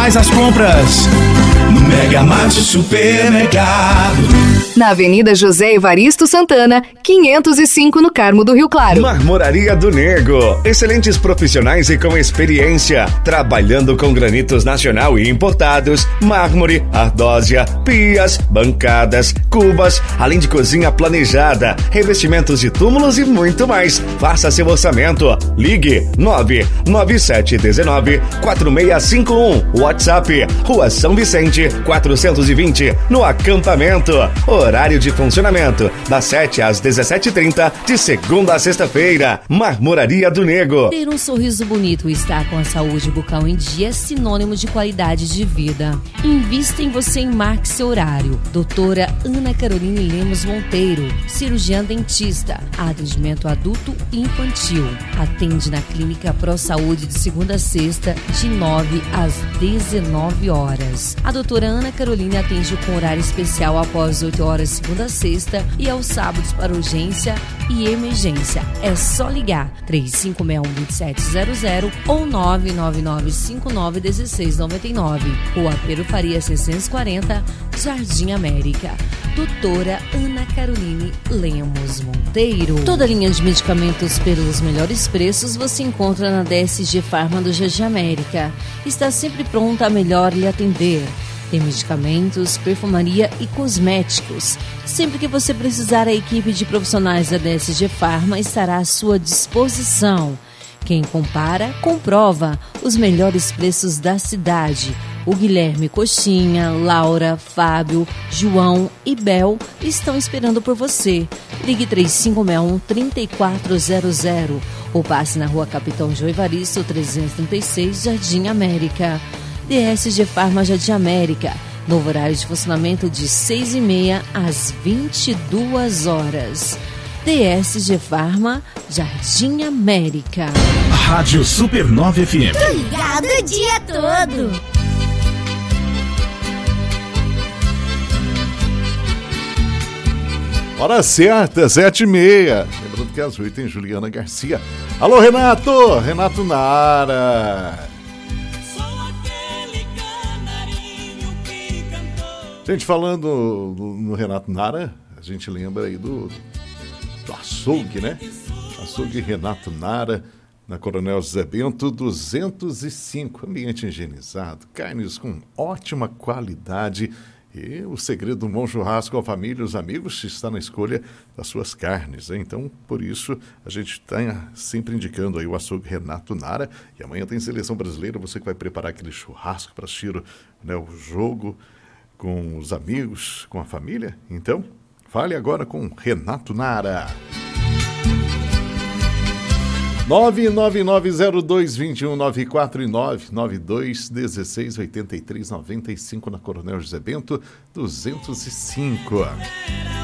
faz as compras no Mega Marte Supermercado. Na Avenida José Evaristo Santana, 505 no Carmo do Rio Claro. Marmoraria do Nego. Excelentes profissionais e com experiência. Trabalhando com granitos nacional e importados, mármore, ardósia, pias, bancadas, cubas, além de cozinha planejada, revestimentos de túmulos e muito mais. Faça seu orçamento. Ligue 99719-4651. WhatsApp, Rua São Vicente, 420, no acampamento. Horário de funcionamento, das 7 às 17h30, de segunda a sexta-feira. Marmoraria do Nego. Ter um sorriso bonito e estar com a saúde bucal em dia é sinônimo de qualidade de vida. Invista em você e marque seu horário. Doutora Ana Caroline Lemos Monteiro, cirurgiã dentista, atendimento adulto e infantil. Atende na Clínica Pro Saúde de segunda a sexta, de 9 às 19 horas. A doutora Ana Caroline atende com horário especial após 8 horas segunda a sexta e aos sábados para urgência e emergência. É só ligar 3561-2700 ou 999591699. Rua Pero Faria 640, Jardim América. Doutora Ana Caroline Lemos Monteiro. Toda a linha de medicamentos pelos melhores preços você encontra na DSG Farma do Jardim América. Está sempre pronta a melhor lhe atender. Tem medicamentos, perfumaria e cosméticos. Sempre que você precisar, a equipe de profissionais da DSG Farma estará à sua disposição. Quem compara, comprova os melhores preços da cidade. O Guilherme Coxinha, Laura, Fábio, João e Bel estão esperando por você. Ligue 3561-3400 ou passe na Rua Capitão João Evaristo 336, Jardim América. DSG Farma Jardim América. Novo horário de funcionamento de 6h30 às 22 horas. DSG Farma Jardim América. Rádio Supernova FM. Tô ligado o dia todo. Hora certa, 7h30. Lembrando que às 8 tem Juliana Garcia. Alô, Renato! Renato Nara. Gente, falando no Renato Nara, a gente lembra aí do açougue, né? Açougue Renato Nara, na Coronel José Bento 205. Ambiente higienizado, carnes com ótima qualidade. E o segredo do bom churrasco com a família e os amigos está na escolha das suas carnes, né? Então, por isso, a gente está sempre indicando aí o açougue Renato Nara. E amanhã tem seleção brasileira, você que vai preparar aquele churrasco para assistir, né, o jogo com os amigos, com a família. Então, fale agora com Renato Nara. 999022194 e 992168395 na Coronel José Bento 205.